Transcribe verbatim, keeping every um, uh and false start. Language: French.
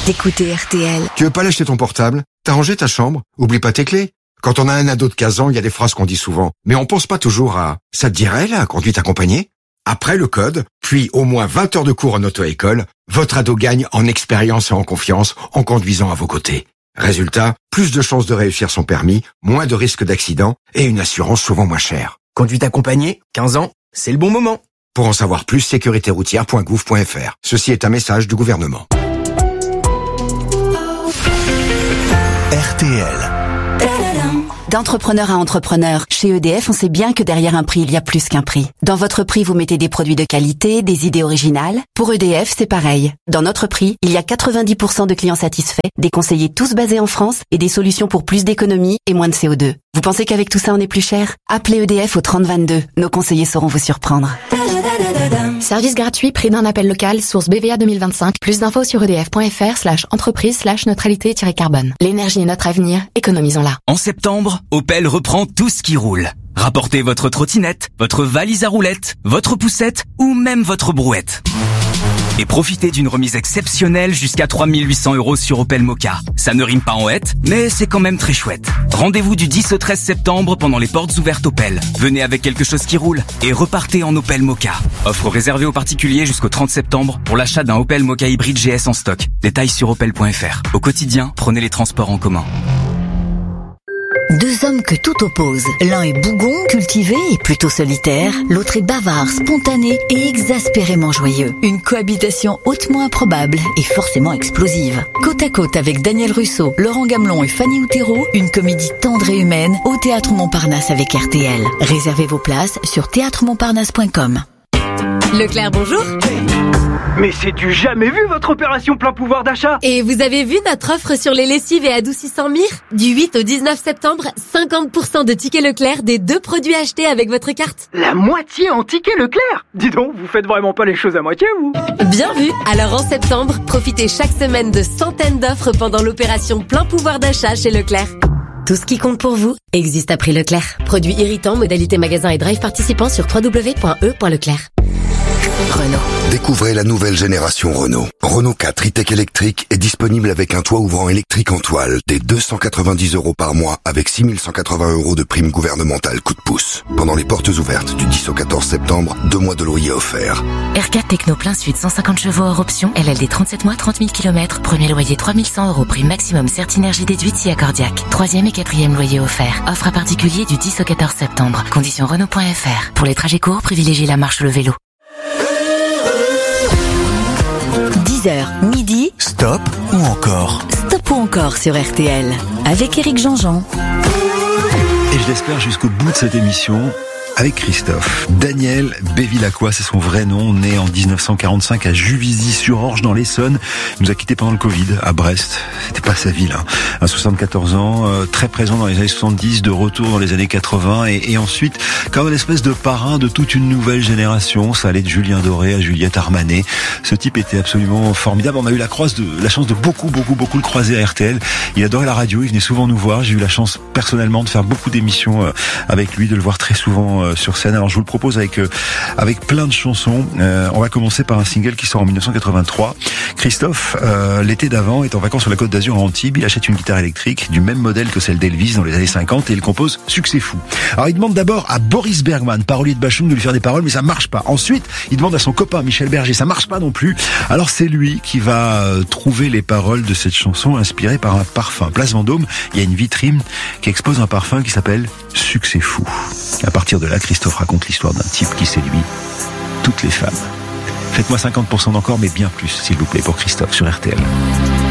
d'écouter R T L. Tu veux pas lâcher ton portable? T'as rangé ta chambre? Oublie pas tes clés. Quand on a un ado de quinze ans, il y a des phrases qu'on dit souvent. Mais on pense pas toujours à « ça te dirait la conduite accompagnée ?» Après le code, puis au moins vingt heures de cours en auto-école, votre ado gagne en expérience et en confiance en conduisant à vos côtés. Résultat, plus de chances de réussir son permis, moins de risques d'accident et une assurance souvent moins chère. Conduite accompagnée, quinze ans, c'est le bon moment. Pour en savoir plus, sécurité routière point gouv point f r. Ceci est un message du gouvernement. R T L. D'entrepreneur à entrepreneur, chez E D F, on sait bien que derrière un prix, il y a plus qu'un prix. Dans votre prix, vous mettez des produits de qualité, des idées originales. Pour E D F, c'est pareil. Dans notre prix, il y a quatre-vingt-dix pour cent de clients satisfaits, des conseillers tous basés en France et des solutions pour plus d'économie et moins de C O deux. Vous pensez qu'avec tout ça, on est plus cher? Appelez E D F au trente vingt-deux. Nos conseillers sauront vous surprendre. Service gratuit, prix d'un appel local, source B V A deux mille vingt-cinq. Plus d'infos sur edf.fr slash entreprise slash neutralité-carbone. L'énergie est notre avenir, économisons-la. En septembre, Opel reprend tout ce qui roule. Rapportez votre trottinette, votre valise à roulettes, votre poussette ou même votre brouette. Et profitez d'une remise exceptionnelle jusqu'à trois mille huit cents euros sur Opel Mokka. Ça ne rime pas en hête, mais c'est quand même très chouette. Rendez-vous du dix au treize septembre pendant les portes ouvertes Opel. Venez avec quelque chose qui roule et repartez en Opel Mokka. Offre réservée aux particuliers jusqu'au trente septembre pour l'achat d'un Opel Mokka hybride G S en stock. Détails sur opel point f r. Au quotidien, prenez les transports en commun. Deux hommes que tout oppose. L'un est bougon, cultivé et plutôt solitaire. L'autre est bavard, spontané et exaspérément joyeux. Une cohabitation hautement improbable et forcément explosive. Côte à côte avec Daniel Russo, Laurent Gamelon et Fanny Outero, une comédie tendre et humaine au Théâtre Montparnasse avec R T L. Réservez vos places sur théâtre montparnasse point com. Leclerc, bonjour. Mais c'est du jamais vu votre opération plein pouvoir d'achat. Et vous avez vu notre offre sur les lessives et adoucissants Mire? Du huit au dix-neuf septembre, cinquante pour cent de tickets Leclerc des deux produits achetés avec votre carte. La moitié en tickets Leclerc. Dis donc, vous faites vraiment pas les choses à moitié, vous? Bien vu. Alors en septembre, profitez chaque semaine de centaines d'offres pendant l'opération plein pouvoir d'achat chez Leclerc. Tout ce qui compte pour vous existe à prix Leclerc. Produits irritants, modalité magasin et drive participants sur w w w point e point leclerc. Renault. Découvrez la nouvelle génération Renault. Renault quatre e-Tech électrique est disponible avec un toit ouvrant électrique en toile dès deux cent quatre-vingt-dix euros par mois avec six mille cent quatre-vingts euros de prime gouvernementale coup de pouce. Pendant les portes ouvertes du dix au quatorze septembre, deux mois de loyer offerts. R quatre Techno plein suite cent cinquante chevaux hors option, L L D trente-sept mois, trente mille kilomètres, premier loyer trois mille cent euros, prime maximum Certinergie déduite si accordiaque. Troisième et quatrième loyer offert. Offre à particulier du dix au quatorze septembre. Conditions Renault point f r. Pour les trajets courts, privilégiez la marche ou le vélo. dix heures, midi. Stop ou encore? Stop ou encore sur R T L. Avec Éric Jean-Jean. Et je l'espère jusqu'au bout de cette émission avec Christophe. Daniel Bévilacqua, c'est son vrai nom, né en dix-neuf cent quarante-cinq à Juvisy-sur-Orge dans l'Essonne. Il nous a quitté pendant le Covid à Brest. C'était pas sa ville, hein. À soixante-quatorze ans, euh, très présent dans les années soixante-dix, de retour dans les années quatre-vingts et, et ensuite comme une espèce de parrain de toute une nouvelle génération. Ça allait de Julien Doré à Juliette Armanet. Ce type était absolument formidable. On a eu la, croise de, la chance de beaucoup, beaucoup, beaucoup le croiser à R T L. Il adorait la radio, il venait souvent nous voir. J'ai eu la chance personnellement de faire beaucoup d'émissions euh, avec lui, de le voir très souvent euh, sur scène. Alors je vous le propose avec euh, avec plein de chansons. Euh, on va commencer par un single qui sort en dix-neuf cent quatre-vingt-trois. Christophe, euh, l'été d'avant, est en vacances sur la Côte d'Azur à Antibes. Il achète une guitare électrique du même modèle que celle d'Elvis dans les années cinquante et il compose Succès fou. Alors il demande d'abord à Boris Bergman, parolier de Bachung, de lui faire des paroles, mais ça marche pas. Ensuite, il demande à son copain Michel Berger, ça marche pas non plus. Alors c'est lui qui va euh, trouver les paroles de cette chanson inspirée par un parfum. Place Vendôme, il y a une vitrine qui expose un parfum qui s'appelle Succès fou. À partir de là, Christophe raconte l'histoire d'un type qui séduit toutes les femmes. Faites-moi cinquante pour cent d'encore, mais bien plus, s'il vous plaît, pour Christophe sur R T L.